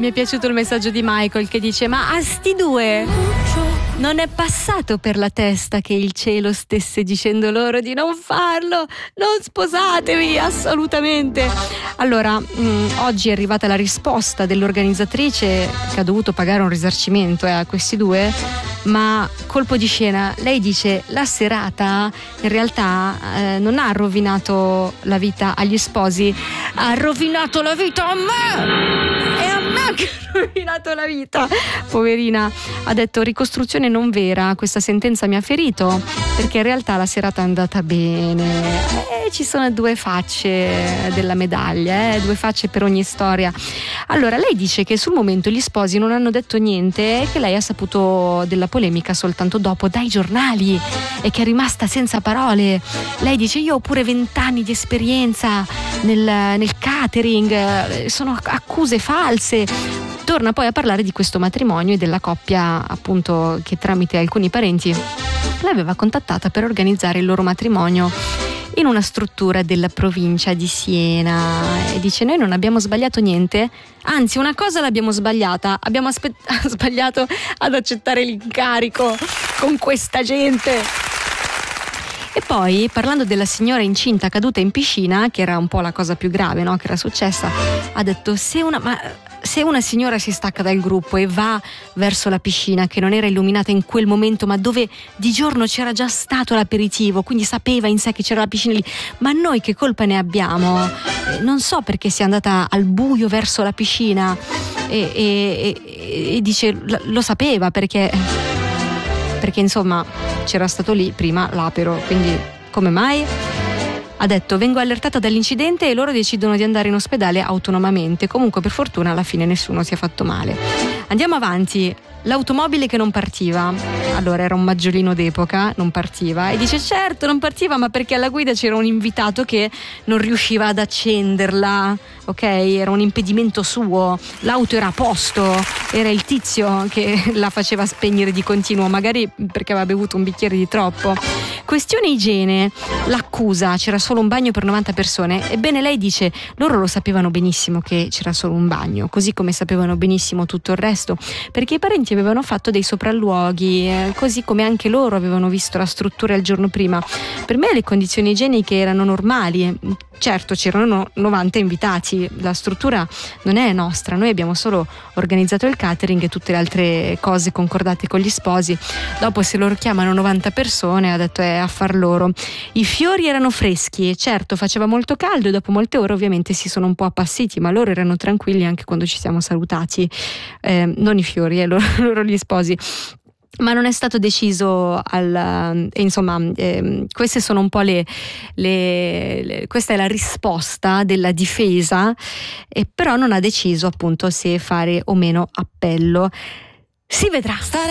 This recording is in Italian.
Mi è piaciuto il messaggio di Michael che dice: ma a sti due non è passato per la testa che il cielo stesse dicendo loro di non farlo, non sposatevi assolutamente. Allora, oggi è arrivata la risposta dell'organizzatrice che ha dovuto pagare un risarcimento a questi due, ma colpo di scena, lei dice: la serata in realtà non ha rovinato la vita agli sposi, ha rovinato la vita a me, è a me che ha rovinato la vita. Poverina, ha detto: ricostruzione non vera, questa sentenza mi ha ferito, perché in realtà la serata è andata bene. Ci sono due facce della medaglia, due facce per ogni storia. Allora, lei dice che sul momento gli sposi non hanno detto niente e che lei ha saputo della polemica soltanto dopo dai giornali e che è rimasta senza parole. Lei dice: io ho pure 20 anni di esperienza nel catering, sono accuse false. Torna poi a parlare di questo matrimonio e della coppia, appunto, che tramite alcuni parenti l'aveva contattata per organizzare il loro matrimonio in una struttura della provincia di Siena, e dice: noi non abbiamo sbagliato niente, anzi una cosa l'abbiamo sbagliata, abbiamo sbagliato ad accettare l'incarico con questa gente. E poi, parlando della signora incinta caduta in piscina, che era un po' la cosa più grave, no, che era successa, ha detto: se una signora si stacca dal gruppo e va verso la piscina che non era illuminata in quel momento, ma dove di giorno c'era già stato l'aperitivo, quindi sapeva in sé che c'era la piscina lì, ma noi che colpa ne abbiamo? Non so perché sia andata al buio verso la piscina, e dice: lo sapeva perché insomma c'era stato lì prima l'apero, quindi come mai? Ha detto: vengo allertata dall'incidente e loro decidono di andare in ospedale autonomamente. Comunque, per fortuna, alla fine nessuno si è fatto male. Andiamo avanti. L'automobile che non partiva. Allora, era un maggiolino d'epoca, non partiva, e dice: certo non partiva, ma perché alla guida c'era un invitato che non riusciva ad accenderla, ok? Era un impedimento suo, l'auto era a posto, era il tizio che la faceva spegnere di continuo, magari perché aveva bevuto un bicchiere di troppo. Questione igiene, l'accusa: c'era solo un bagno per 90 persone. Ebbene, lei dice: loro lo sapevano benissimo che c'era solo un bagno, così come sapevano benissimo tutto il resto, perché i parenti avevano fatto dei sopralluoghi, così come anche loro avevano visto la struttura il giorno prima. Per me le condizioni igieniche erano normali. Certo, c'erano 90 invitati, la struttura non è nostra, noi abbiamo solo organizzato il catering e tutte le altre cose concordate con gli sposi. Dopo, se loro chiamano 90 persone, ha detto: è affar loro. I fiori erano freschi, certo faceva molto caldo e dopo molte ore ovviamente si sono un po' appassiti, ma loro erano tranquilli anche quando ci siamo salutati, non i fiori, loro gli sposi. Ma non è stato deciso insomma, queste sono un po' questa è la risposta della difesa, però non ha deciso appunto se fare o meno appello. Si vedrà.